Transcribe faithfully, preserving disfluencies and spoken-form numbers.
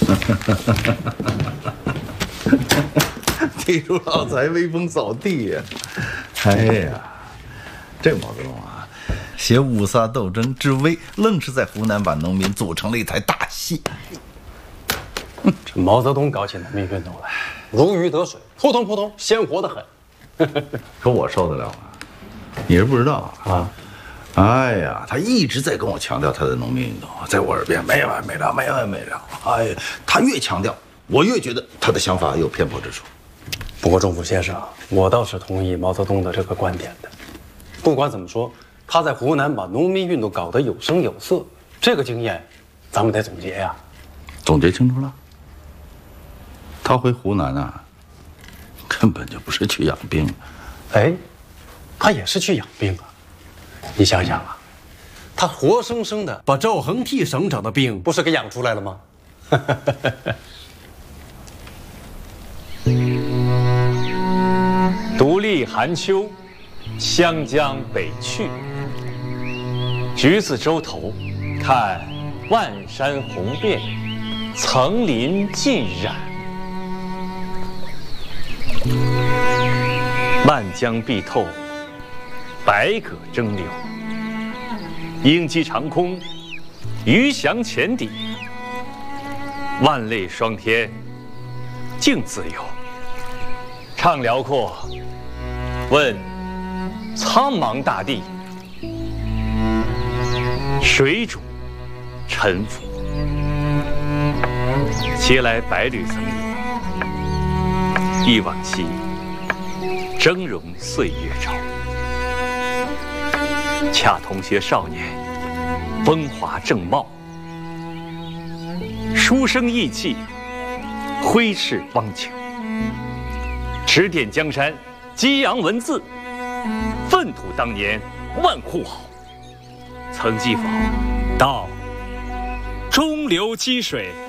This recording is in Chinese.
提出老财威风扫地呀！哎呀，这毛泽东啊，写五卅斗争之威，愣是在湖南把农民组成了一台大戏。 这毛泽东搞起农民运动来，如鱼得水，扑通扑通，鲜活得很。 可我受得了吗？你是不知道啊。哎呀，他一直在跟我强调他的农民运动，在我耳边没完没了，没完没了。哎呀，他越强调，我越觉得他的想法有偏颇之处。 不过，仲甫先生，我倒是同意毛泽东的这个观点的。不管怎么说，他在湖南把农民运动搞得有声有色，这个经验，咱们得总结呀。 总结清楚了。他回湖南啊，根本就不是去养病。 哎，他也是去养病啊。你想想啊，他活生生的把赵恒惕省长的病不是给养出来了吗？ 独立寒秋，湘江北去。橘子洲头，看万山红遍，层林尽染。漫江碧透，百舸争流。鹰击长空，鱼翔浅底。万类霜天，竞自由。畅辽阔，问苍茫大地，水主沉浮。携来百侣曾游，忆往昔，峥嵘岁月稠。恰同学少年，风华正茂。书生意气，挥斥方遒。指点江山，激扬文字，粪土当年万户好。曾记否？道：中流击水，